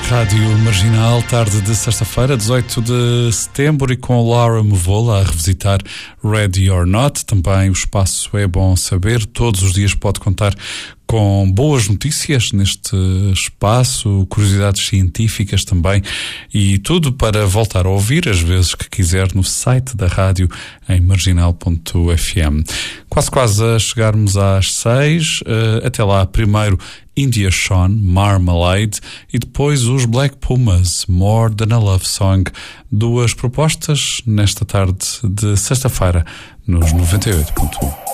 Rádio Marginal, tarde de sexta-feira, 18 de setembro, e com Laura Mevola a revisitar Ready or Not. Também o espaço É Bom Saber. Todos os dias pode contar com boas notícias neste espaço, curiosidades científicas também, e tudo para voltar a ouvir as vezes que quiser no site da rádio em marginal.fm. Quase a chegarmos às 6. Até lá, primeiro India Sean, Marmalade, e depois os Black Pumas, More Than a Love Song. Duas propostas nesta tarde de sexta-feira nos 98.1.